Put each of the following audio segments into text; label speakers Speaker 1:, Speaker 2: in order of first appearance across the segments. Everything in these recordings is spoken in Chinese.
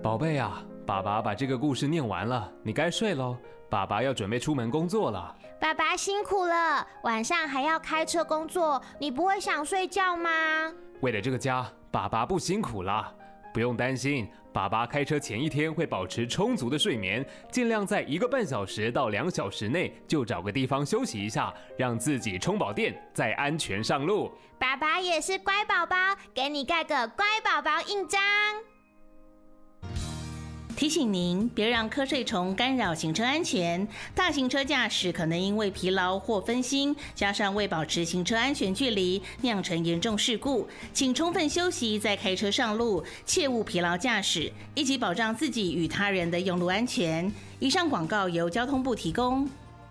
Speaker 1: 宝贝啊，爸爸把这个故事念完了，你该睡咯。爸爸要准备出门工作了。
Speaker 2: 爸爸辛苦了，晚上还要开车工作，你不会想睡觉吗？
Speaker 1: 为了这个家，爸爸不辛苦了。不用担心，爸爸开车前一天会保持充足的睡眠，尽量在1个半小时到2小时内就找个地方休息一下，让自己充饱电，再安全上路。
Speaker 2: 爸爸也是乖宝宝，给你盖个乖宝宝印章。
Speaker 3: 提醒您，别让瞌睡虫干扰行车安全。大型车驾驶可能因为疲劳或分心，加上未保持行车安全距离，酿成严重事故。请充分休息再开车上路，切勿疲劳驾驶，一起保障自己与他人的用路安全。以上广告由交通部提供。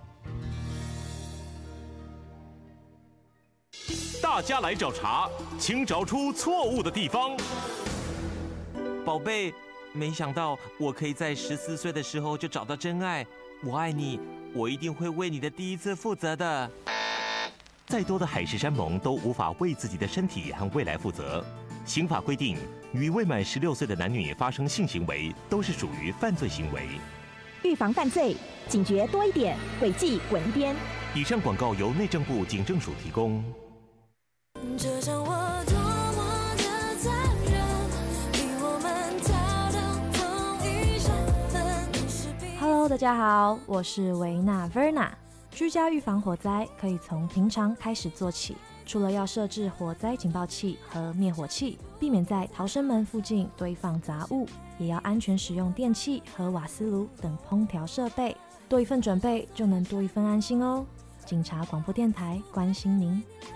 Speaker 4: 大家来找茬，请找出错误的地方。
Speaker 5: 宝贝，没想到我可以在14岁的时候就找到真爱，我爱你，我一定会为你的第一次负责的。
Speaker 4: 再多的海誓山盟都无法为自己的身体和未来负责。刑法规定，与未满16岁的男女发生性行为都是属于犯罪行为。
Speaker 6: 预防犯罪，警觉多一点，诡计滚一边。
Speaker 4: 以上广告由内政部警政署提供。
Speaker 7: 这生活多么的残忍，逼我们跳到同一山。
Speaker 6: Hello， 大家好，我是维娜 Verna。居家预防火灾可以从平常开始做起，除了要设置火灾警报器和灭火器，避免在逃生门附近堆放杂物，也要安全使用电器和瓦斯炉等烹调设备。多一份准备，就能多一份安心哦。警察广播电台关心您。